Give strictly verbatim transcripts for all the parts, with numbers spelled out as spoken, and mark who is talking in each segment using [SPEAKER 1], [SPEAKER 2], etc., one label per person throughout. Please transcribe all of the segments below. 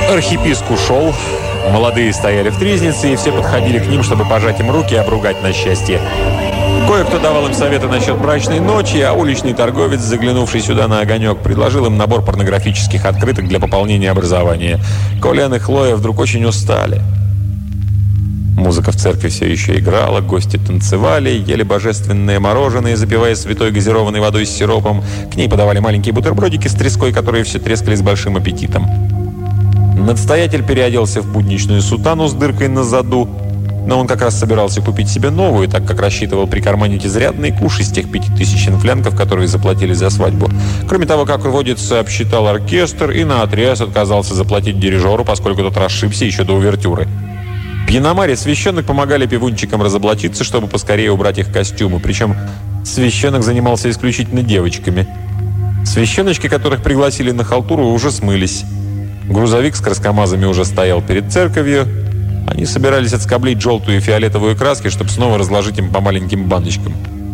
[SPEAKER 1] Архиписк ушел. Молодые стояли в тризнице, и все подходили к ним, чтобы пожать им руки и обругать на счастье. Кое-кто давал им советы насчет брачной ночи, а уличный торговец, заглянувший сюда на огонек, предложил им набор порнографических открыток для пополнения образования. Колин и Хлоя вдруг очень устали. Музыка в церкви все еще играла, гости танцевали, ели божественное мороженое, запивая святой газированной водой с сиропом. К ней подавали маленькие бутербродики с треской, которые все трескали с большим аппетитом. Надстоятель переоделся в будничную сутану с дыркой на заду, но он как раз собирался купить себе новую, так как рассчитывал прикарманить изрядный куш из тех пяти тысяч инфлянков, которые заплатили за свадьбу. Кроме того, как водится, обсчитал оркестр и наотрез отказался заплатить дирижеру, поскольку тот расшибся еще до увертюры. В Яномаре священник помогали певунчикам разоблачиться, чтобы поскорее убрать их костюмы. Причем священник занимался исключительно девочками. Священочки, которых пригласили на халтуру, уже смылись. Грузовик с краскомазами уже стоял перед церковью. Они собирались отскоблить желтую и фиолетовую краски, чтобы снова разложить им по маленьким баночкам.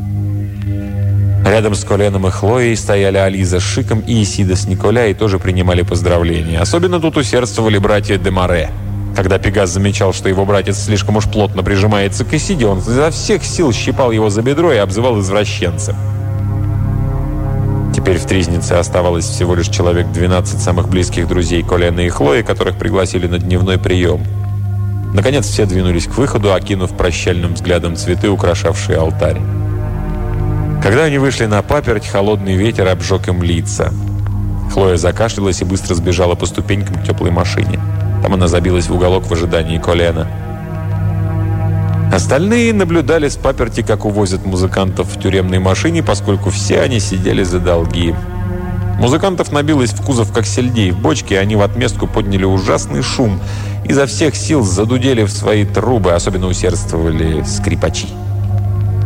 [SPEAKER 1] Рядом с Коленом и Хлоей стояли Ализа с Шиком и Исида с Николя и тоже принимали поздравления. Особенно тут усердствовали братья де Море. Когда Пегас замечал, что его братец слишком уж плотно прижимается к Исиде, он изо всех сил щипал его за бедро и обзывал извращенцем. Теперь в Тризнице оставалось всего лишь человек двенадцать самых близких друзей Колена и Хлои, которых пригласили на дневной прием. Наконец все двинулись к выходу, окинув прощальным взглядом цветы, украшавшие алтарь. Когда они вышли на паперть, холодный ветер обжег им лица. Хлоя закашлялась и быстро сбежала по ступенькам к теплой машине. Там она забилась в уголок в ожидании Колена. Остальные наблюдали с паперти, как увозят музыкантов в тюремной машине, поскольку все они сидели за долги. Музыкантов набилось в кузов, как сельдей в бочке, и они в отместку подняли ужасный шум. Изо всех сил задудели в свои трубы, особенно усердствовали скрипачи.